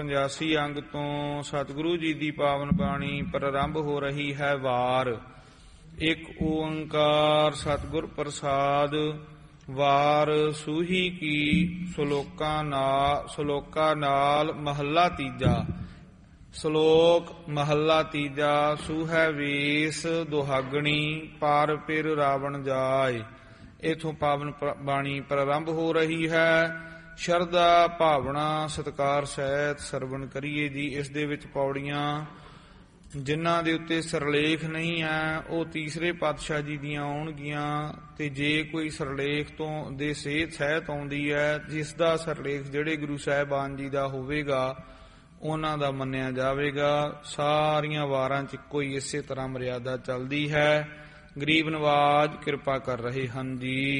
85 ਅੰਗ ਤੋਂ ਸਤਿਗੁਰੂ ਜੀ ਦੀ ਪਾਵਨ ਬਾਣੀ ਪ੍ਰਾਰੰਭ ਹੋ ਰਹੀ ਹੈ ਵਾਰ। ਇੱਕ ਓੰਕਾਰ ਸਤਿਗੁਰ ਪ੍ਰਸਾਦ। ਵਾਰ ਸੂਹੀ ਕੀ ਸਲੋਕਾ ਨਾਲ ਮਹੱਲਾ ਤੀਜਾ। ਸ਼ਲੋਕ ਮਹੱਲਾ ਤੀਜਾ। ਸੂਹੈ ਵੇਸ ਦੁਹਾਗਣੀ ਪਾਰ ਪਿਰ ਰਾਵਣ ਜਾਏ। ਇਥੋਂ ਪਾਵਨ ਬਾਣੀ ਪ੍ਰਾਰੰਭ ਹੋ ਰਹੀ ਹੈ। ਸ਼ਰਧਾ ਭਾਵਨਾ ਸਤਿਕਾਰ ਸਹਿਤ ਸਰਵਣ ਕਰੀਏ ਜੀ। ਇਸ ਦੇ ਵਿੱਚ ਪੌੜੀਆਂ ਜਿਨ੍ਹਾਂ ਦੇ ਉੱਤੇ ਸਰਲੇਖ ਨਹੀਂ ਹੈ ਉਹ ਤੀਸਰੇ ਪਾਤਸ਼ਾਹ ਜੀ ਦੀਆਂ ਆਉਣਗੀਆਂ, ਤੇ ਜੇ ਕੋਈ ਸਰਲੇਖ ਤੋਂ ਦੇ ਸਹਿਤ ਆਉਂਦੀ ਹੈ ਜਿਸ ਦਾ ਸਰਲੇਖ ਜਿਹੜੇ ਗੁਰੂ ਸਾਹਿਬਾਨ ਜੀ ਦਾ ਹੋਵੇਗਾ ਉਹਨਾਂ ਦਾ ਮੰਨਿਆ ਜਾਵੇਗਾ। ਸਾਰੀਆਂ ਵਾਰਾਂ 'ਚ ਇੱਕੋ ਹੀ ਇਸੇ ਤਰ੍ਹਾਂ ਮਰਿਆਦਾ ਚੱਲਦੀ ਹੈ। ਗਰੀਬ ਨਵਾਜ ਕਿਰਪਾ ਕਰ ਰਹੇ ਹਨ ਜੀ।